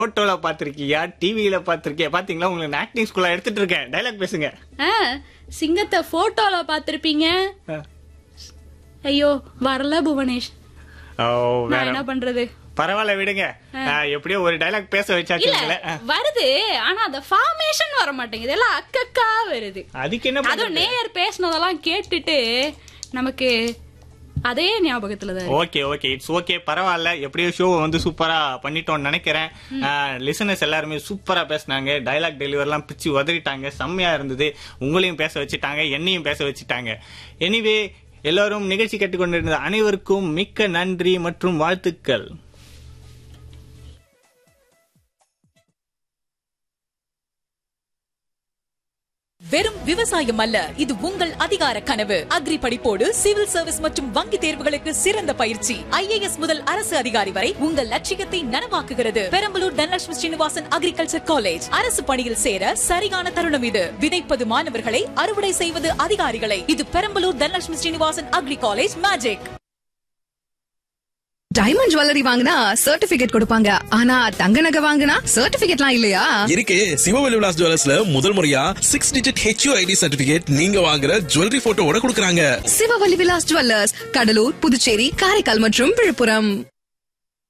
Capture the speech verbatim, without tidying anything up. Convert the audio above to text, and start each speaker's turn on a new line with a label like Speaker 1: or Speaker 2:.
Speaker 1: போட்டோல பாத்திருக்கியா, டிவியில பாத்திருக்கியா? பாத்தீங்களா, உங்களுக்கு ஆக்டிங் ஸ்கூல்ல எடுத்துட்டு இருக்கேன். டைலாக் பேசுங்க.
Speaker 2: ஆ, சிங்கத்தை போட்டோல பாத்திருப்பீங்க. ஐயோ வரல புவனேஷ்.
Speaker 1: ஓ,
Speaker 2: நான்
Speaker 1: வேற
Speaker 2: என்ன பண்றது?
Speaker 1: பரவாயில்ல விடுங்க. ஆ, எப்படியோ ஒரு டைலாக் பேச
Speaker 2: இல்ல
Speaker 1: வச்சாச்சுங்களே. ஆ,
Speaker 2: வருது, ஆனா அந்த ஃபார்மேஷன் வர மாட்டேங்குது. எல்லாம் அக்கக்கா வருது.
Speaker 1: அதுக்கு என்ன
Speaker 2: அதுவும்
Speaker 1: பண்றது?
Speaker 2: நேயர் பேசினதெல்லாம் கேட்டுட்டு நமக்கு அதே ஞாபகத்துல தான் இருக்கு.
Speaker 1: ஓகே ஓகே இட்ஸ் ஓகே, பரவாயில்ல. எப்படியோ ஷோ வந்து சூப்பரா பண்ணிட்டோம்னு நினைக்கிறேன். லிசனர்ஸ் எல்லாருமே சூப்பரா பேசினாங்க. டைலாக் டெலிவரி எல்லாம் பிச்சு உதறிட்டாங்க. செம்மையா இருந்தது. உங்களையும் பேச வச்சுட்டாங்க, என்னையும் பேச வச்சுட்டாங்க. எனிவே, எல்லாரும் நிகழ்ச்சி கேட்டுக்கொண்டிருந்த அனைவருக்கும் மிக்க நன்றி மற்றும் வாழ்த்துக்கள்.
Speaker 3: வெறும் விவசாயம் அல்ல, இது உங்கள் அதிகார கனவு. அக்ரி படிப்போடு சிவில் சர்வீஸ் மற்றும் வங்கி தேர்வுகளுக்கு சிறந்த பயிற்சி. ஐஏஎஸ் முதல் அரசு அதிகாரி வரை உங்கள் லட்சியத்தை நனவாக்குகிறது. Perambalur Dhanalakshmi Srinivasan agriculture college. அரசு பணியில் சேர சரியான தருணம் இது. விதைப்பது மாணவர்களை, அறுவடை செய்வது அதிகாரிகளை. இது Perambalur Dhanalakshmi Srinivasan agri college magic.
Speaker 4: Diamond jewellery வாங்கினா சர்டிபிகேட் கொடுப்பாங்க, ஆனா தங்க நகை வாங்கினா சர்டிபிகேட்லாம் இல்லையா?
Speaker 5: இருக்கு. சிவவெளி விலாஸ் ஜுவல்லர்ஸ்ல முதல் முறையா சிக்ஸ் டிஜிட் ஹெச்யூஐடி சர்டிபிகேட் நீங்க வாங்குற ஜுவல்லரி போட்டோவோட கொடுக்கறாங்க.
Speaker 4: சிவவெளி விலாஸ் ஜுவல்லர்ஸ், கடலூர், புதுச்சேரி, காரைக்கால் மற்றும் விழுப்புரம்.